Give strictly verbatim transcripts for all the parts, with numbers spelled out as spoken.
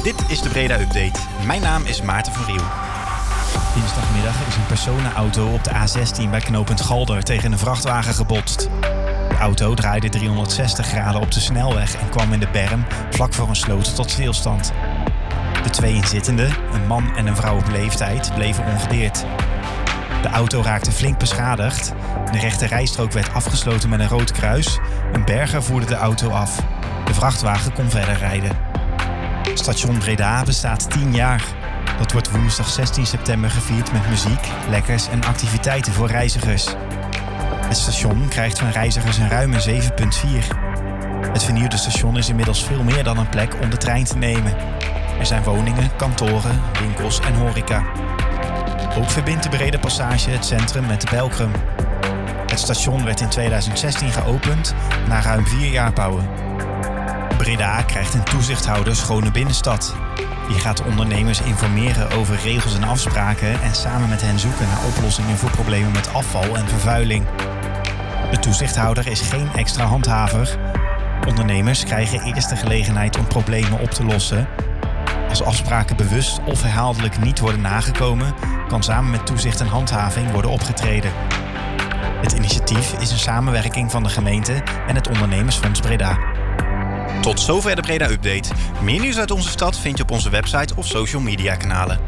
Dit is de Breda Update. Mijn naam is Maarten van Riel. Dinsdagmiddag is een personenauto op de A zestien bij knooppunt Galder tegen een vrachtwagen gebotst. De auto draaide driehonderdzestig graden op de snelweg en kwam in de berm vlak voor een sloot tot stilstand. De twee inzittenden, een man en een vrouw op leeftijd, bleven ongedeerd. De auto raakte flink beschadigd. De rechte rijstrook werd afgesloten met een rood kruis. Een berger voerde de auto af. De vrachtwagen kon verder rijden. Station Breda bestaat tien jaar. Dat wordt woensdag zestien september gevierd met muziek, lekkers en activiteiten voor reizigers. Het station krijgt van reizigers een ruime zeven komma vier. Het vernieuwde station is inmiddels veel meer dan een plek om de trein te nemen. Er zijn woningen, kantoren, winkels en horeca. Ook verbindt de Breda Passage het centrum met de Belkrum. Het station werd in tweeduizend zestien geopend na ruim vier jaar bouwen. Breda krijgt een toezichthouder Schone Binnenstad. Die gaat de ondernemers informeren over regels en afspraken en samen met hen zoeken naar oplossingen voor problemen met afval en vervuiling. De toezichthouder is geen extra handhaver. Ondernemers krijgen eerst de gelegenheid om problemen op te lossen. Als afspraken bewust of herhaaldelijk niet worden nagekomen, kan samen met toezicht en handhaving worden opgetreden. Het initiatief is een samenwerking van de gemeente en het Ondernemersfonds Breda. Tot zover de Breda Update. Meer nieuws uit onze stad vind je op onze website of social media kanalen.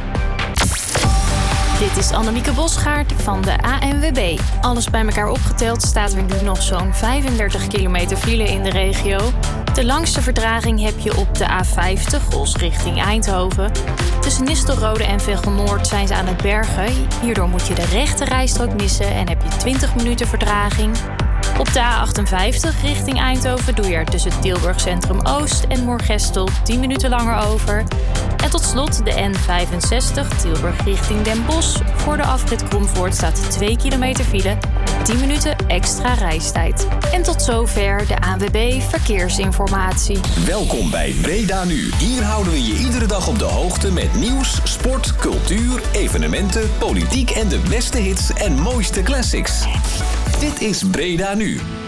Dit is Annemieke Bosgaard van de A N W B. Alles bij elkaar opgeteld staat er nu nog zo'n vijfendertig kilometer file in de regio. De langste vertraging heb je op de A vijftig, Gols richting Eindhoven. Tussen Nistelrode en Veghel Noord zijn ze aan het bergen. Hierdoor moet je de rechte rijstrook missen en heb je twintig minuten vertraging. Op de A achtenvijftig richting Eindhoven doe je er tussen Tilburg Centrum Oost en Moergestel tien minuten langer over. En tot slot de N vijfenzestig Tilburg richting Den Bosch. Voor de afrit Kromvoort staat twee kilometer file, tien minuten extra reistijd. En tot zover de A N W B Verkeersinformatie. Welkom bij Breda Nu. Hier houden we je iedere dag op de hoogte met nieuws, sport, cultuur, evenementen, politiek en de beste hits en mooiste classics. Dit is Breda Nu.